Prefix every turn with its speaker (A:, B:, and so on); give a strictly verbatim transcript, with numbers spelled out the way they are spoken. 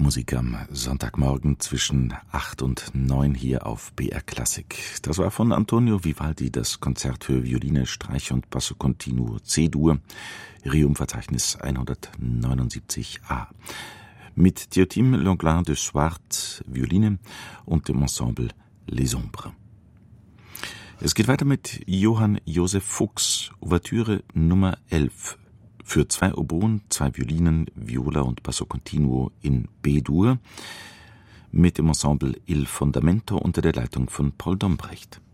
A: Popmusik am Sonntagmorgen zwischen acht und neun hier auf B R Klassik. Das war von Antonio Vivaldi das Konzert für Violine, Streich und Basso Continuo C-Dur, Rerum-Verzeichnis hundertneunundsiebzig a. Mit Théotime Lenglin de Swart, Violine und dem Ensemble Les Ombres. Es geht weiter mit Johann Joseph Fuchs, Ouvertüre Nummer elf. Für zwei Oboen, zwei Violinen, Viola und Basso Continuo in B-Dur mit dem Ensemble Il Fondamento unter der Leitung von Paul Dombrecht.